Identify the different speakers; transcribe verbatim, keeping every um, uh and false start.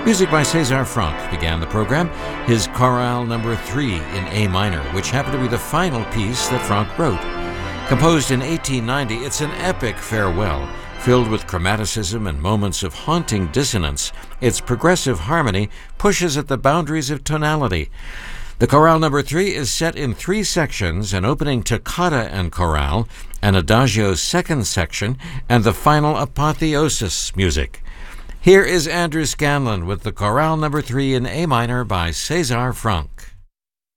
Speaker 1: Music by César Franck began the program, his Chorale number three in A minor, which happened to be the final piece that Franck wrote. Composed in eighteen ninety, it's an epic farewell, filled with chromaticism and moments of haunting dissonance. Its progressive harmony pushes at the boundaries of tonality. The Chorale number three is set in three sections, an opening toccata and chorale, an adagio second section, and the final apotheosis music. Here is Andrew Scanlon with the Chorale number three in A minor by César Franck.